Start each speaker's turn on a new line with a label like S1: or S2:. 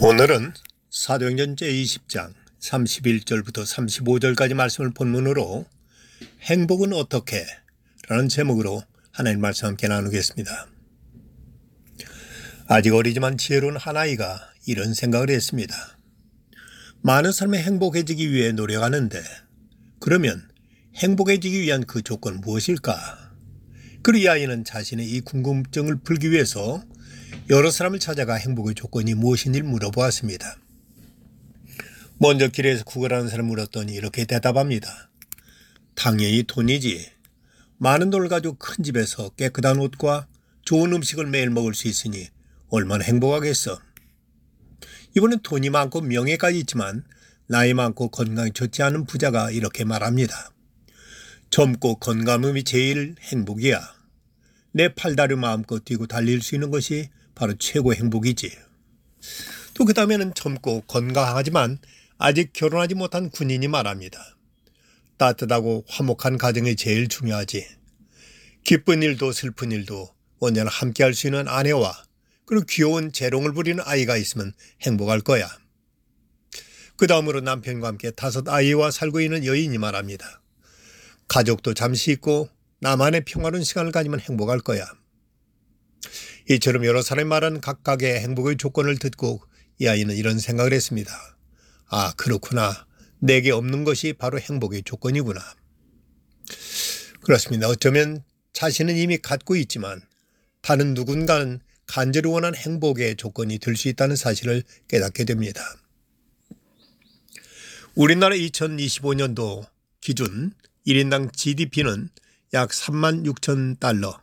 S1: 오늘은 사도행전 제20장 31절부터 35절까지 말씀을 본문으로 행복은 어떻게? 라는 제목으로 하나님 말씀 함께 나누겠습니다. 아직 어리지만 지혜로운 한 아이가 이런 생각을 했습니다. 많은 사람이 행복해지기 위해 노력하는데 그러면 행복해지기 위한 그 조건은 무엇일까? 그리고 이 아이는 자신의 이 궁금증을 풀기 위해서 여러 사람을 찾아가 행복의 조건이 무엇인지 물어보았습니다. 먼저 길에서 구걸하는 사람을 물었더니 이렇게 대답합니다. 당연히 돈이지. 많은 돈을 가지고 큰 집에서 깨끗한 옷과 좋은 음식을 매일 먹을 수 있으니 얼마나 행복하겠어. 이번엔 돈이 많고 명예까지 있지만 나이 많고 건강이 좋지 않은 부자가 이렇게 말합니다. 젊고 건강함이 제일 행복이야. 내 팔다리 마음껏 뛰고 달릴 수 있는 것이 바로 최고 행복이지. 또 그 다음에는 젊고 건강하지만 아직 결혼하지 못한 군인이 말합니다. 따뜻하고 화목한 가정이 제일 중요하지. 기쁜 일도 슬픈 일도 언제나 함께 할 수 있는 아내와 그리고 귀여운 재롱을 부리는 아이가 있으면 행복할 거야. 그 다음으로 남편과 함께 5 아이와 살고 있는 여인이 말합니다. 가족도 잠시 있고 나만의 평화로운 시간을 가지면 행복할 거야. 이처럼 여러 사람이 말하는 각각의 행복의 조건을 듣고 이 아이는 이런 생각을 했습니다. 아, 그렇구나. 내게 없는 것이 바로 행복의 조건이구나. 그렇습니다. 어쩌면 자신은 이미 갖고 있지만 다른 누군가는 간절히 원하는 행복의 조건이 될 수 있다는 사실을 깨닫게 됩니다. 우리나라 2025년도 기준 1인당 GDP는 약 36,000달러,